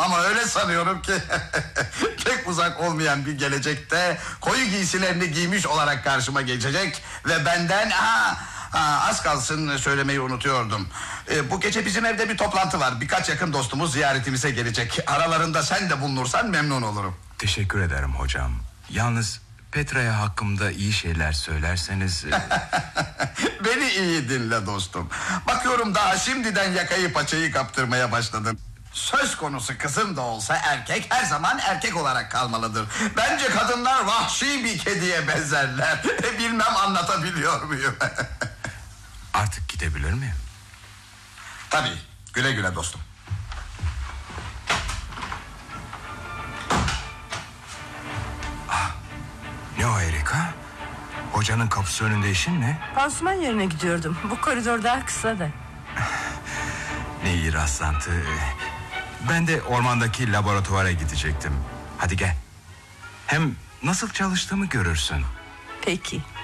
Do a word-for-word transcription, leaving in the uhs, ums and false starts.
Ama öyle sanıyorum ki pek uzak olmayan bir gelecekte koyu giysilerini giymiş olarak karşıma geçecek ve benden ha, ha, az kalsın söylemeyi unutuyordum. Ee, bu gece bizim evde bir toplantı var. Birkaç yakın dostumuz ziyaretimize gelecek. Aralarında sen de bulunursan memnun olurum. Teşekkür ederim hocam. Yalnız Petra'ya hakkımda iyi şeyler söylerseniz... Beni iyi dinle dostum. Bakıyorum daha şimdiden yakayı paçayı kaptırmaya başladın. Söz konusu kızım da olsa erkek her zaman erkek olarak kalmalıdır. Bence kadınlar vahşi bir kediye benzerler. Bilmem anlatabiliyor muyum? Artık gidebilir miyim? Tabii, güle güle dostum. Ah, ne o Erika? Hocanın kapısı önünde işin ne? Pansuman yerine gidiyordum. Bu koridor daha kısa da. Ne iyi rastlantı. Ben de ormandaki laboratuvara gidecektim. Hadi gel. Hem nasıl çalıştığımı görürsün. Peki.